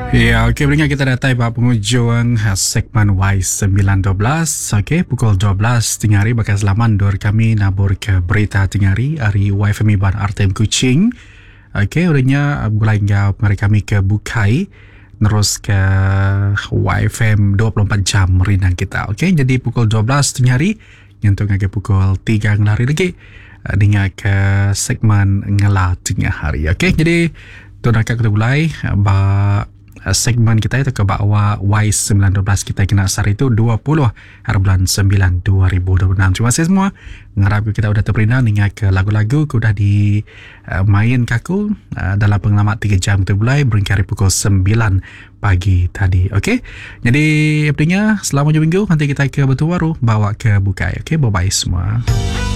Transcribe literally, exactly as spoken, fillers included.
Ya, okey, beringat kita dah tiba penghujung uh, segmen Y sembilan dua belas. Okey, pukul dua belas tengah hari bakal selamat dur kami nabur ke berita tengah hari hari Y F M Ban R T M Kuching. Okey, urangnya mulai ngau mari kami ke Bukai terus ke Y F M dua puluh empat jam merinang kita. Okey, jadi pukul dua belas tengah hari nyentuh ke pukul tiga ngelari lagi uh, dengan ke segmen ngela tengah hari. Okey, jadi tu nak kita mulai uh, ba segmen kita itu ke bawah Y sembilan dua belas kita kena asar itu dua puluh hari bulan sembilan dua ribu dua puluh enam. Terima kasih semua. Ngarap kita udah terperindah dengan ke lagu-lagu ku dah di uh, main kaku uh, dalam pengalaman tiga jam kita mulai beringkari pukul sembilan pagi tadi. Okey. Jadi artinya selama hujung minggu nanti kita ke Batu Waru bawa ke Bukai. Okey, bye bye semua.